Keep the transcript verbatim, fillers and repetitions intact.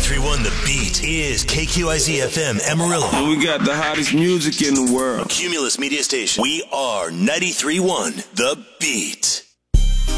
ninety-three point one The Beat is K Q I Z F M Amarillo. And we got the hottest music in the world. Cumulus Media Station. We are ninety-three point one The Beat.